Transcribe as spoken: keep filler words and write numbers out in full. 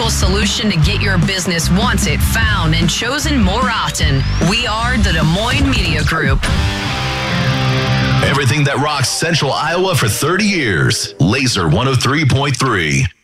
reliable solution to get your business wanted, found, and chosen more often. We are the Des Moines Media Group. Everything that rocks Central Iowa for thirty years. Laser one oh three point three.